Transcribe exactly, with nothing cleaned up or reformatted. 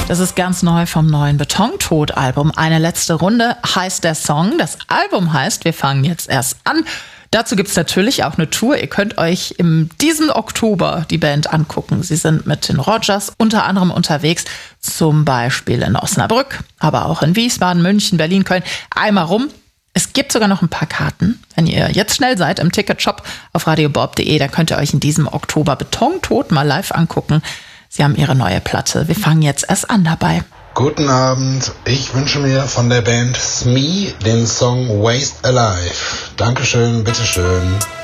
Das ist ganz neu vom neuen Betontod-Album. Eine letzte Runde heißt der Song. Das Album heißt Wir fangen jetzt erst an. Dazu gibt es natürlich auch eine Tour. Ihr könnt euch im diesen Oktober die Band angucken. Sie sind mit den Rogers unter anderem unterwegs, zum Beispiel in Osnabrück, aber auch in Wiesbaden, München, Berlin, Köln. Einmal rum. Es gibt sogar noch ein paar Karten. Wenn ihr jetzt schnell seid im Ticketshop auf radiobob punkt de, dann könnt ihr euch in diesem Oktober Betontod mal live angucken. Sie haben ihre neue Platte. Wir fangen jetzt erst an dabei. Guten Abend, ich wünsche mir von der Band Smee den Song Waste Alive. Dankeschön, bitteschön.